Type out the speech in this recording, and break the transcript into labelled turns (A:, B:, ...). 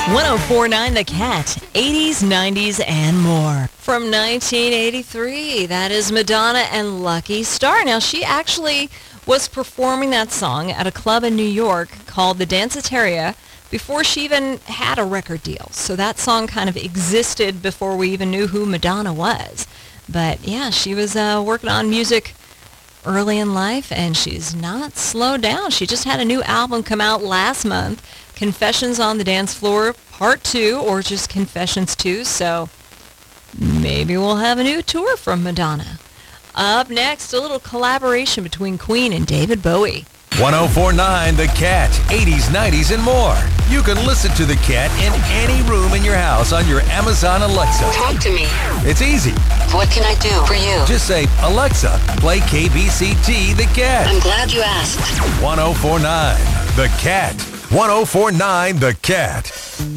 A: 1049 The Cat, 80s, 90s, and more. From 1983, that is Madonna and Lucky Star. Now, she actually was performing that song at a club in New York called the Danceteria before she even had a record deal. So that song kind of existed before we even knew who Madonna was. But yeah, she was working on music early in life, and she's not slowed down. She just had a new album come out last month, Confessions on the Dance Floor Part 2, or just Confessions 2, so maybe we'll have a new tour from Madonna. Up next, a little collaboration between Queen and David Bowie.
B: 1049 The Cat, 80s, 90s, and more. You can listen to The Cat in any room in your house on your Amazon Alexa.
C: Talk to me.
B: It's easy.
C: What can I do for you?
B: Just say, Alexa, play KBCT The Cat.
C: I'm glad you asked.
B: 1049 The Cat. 1049 The Cat.